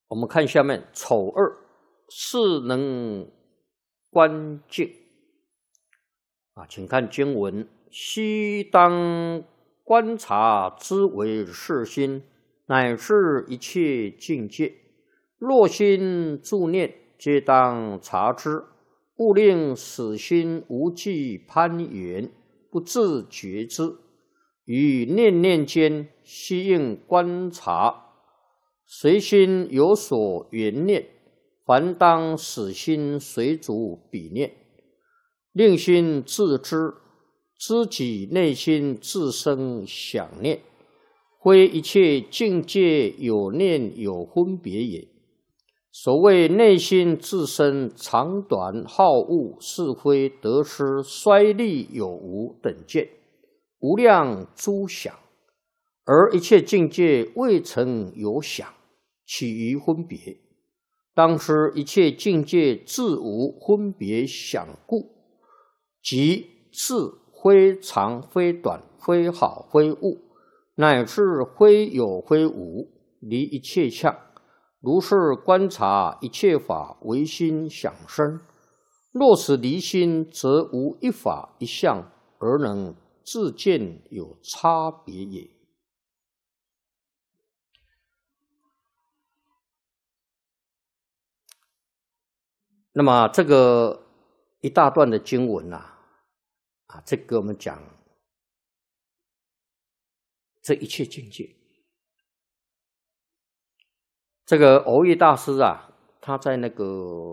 我们看下面丑二，是能观境请看经文：须当观察之为是心，乃至一切境界。若心助念，皆当察之，勿令此心无际攀缘，不自觉之。于念念间，悉应观察。随心有所缘念，凡当使心随逐彼念，令心自知，知己内心自生想念，非一切境界有念有分别也。所谓内心自身长短好恶是非得失衰利有无等见，无量诸想，而一切境界未曾有想，起于分别。当知一切境界自无分别想故，即自非长非短，非好非恶，乃至非有非无，离一切相。如是观察一切法唯心想生，若此离心，则无一法一相而能自见有差别也。那么这个一大段的经文这个我们讲这一切境界。这个蕅益大师他在那个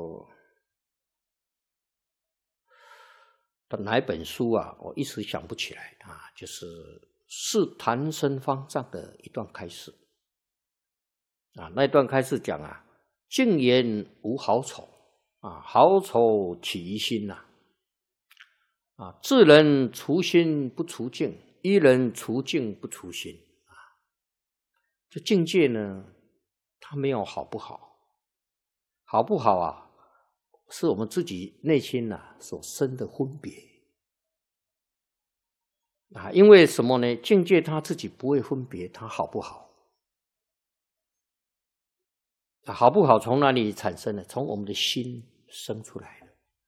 哪一本书我一时想不起来就是是谈生方丈的一段开示那一段开示讲境言无好丑好丑起于心智人除心不除境，一人除境不除心这境界呢，它没有好不好，好不好是我们自己内心所生的分别因为什么呢？境界它自己不会分别它好不好好不好从哪里产生的？从我们的心生出来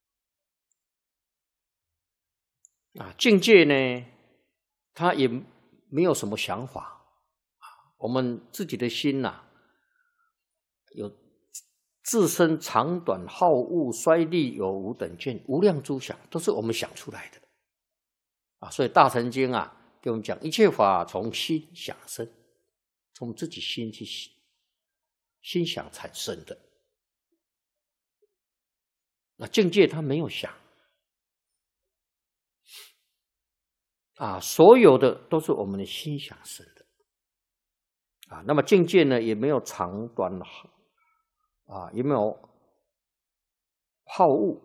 的境界呢，它也没有什么想法我们自己的心有自身长短好恶衰利有无等见，无量诸想，都是我们想出来的所以大乘经给我们讲一切法从心想生，从自己心去心想产生的境界它没有想所有的都是我们的心想生的那么境界呢，也没有长短也没有好恶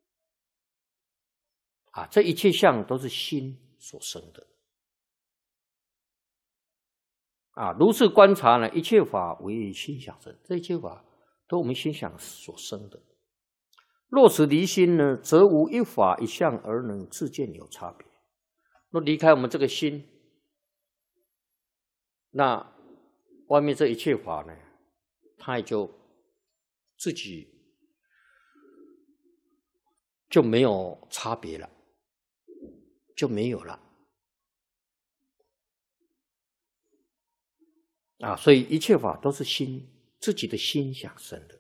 这一切相都是心所生的如是观察呢，一切法为心想生，这一切法都我们心想所生的。若此离心呢，则无一法一相而能自见有差别。若离开我们这个心，那外面这一切法呢，它也就自己就没有差别了，就没有了所以一切法都是自己的心想生的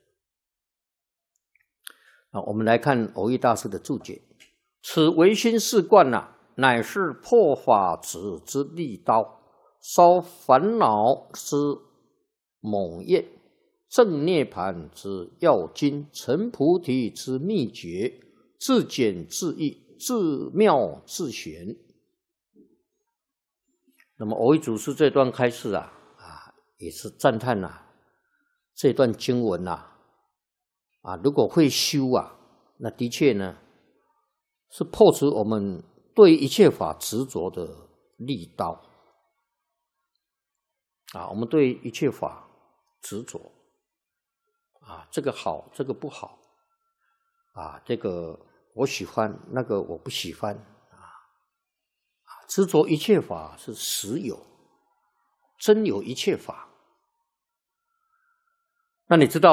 我们来看蕅益大师的注解：此唯心是观乃是破法执之利刀，烧烦恼之猛焰，正涅盘之要筋，成菩提之秘诀，自简自易，自妙自玄。那么蕅益祖师这段开示也是赞叹这段经文如果会修那的确呢是破除我们对一切法执着的利刀我们对一切法执着这个好，这个不好这个我喜欢，那个我不喜欢执着一切法是实有，真有一切法那你知道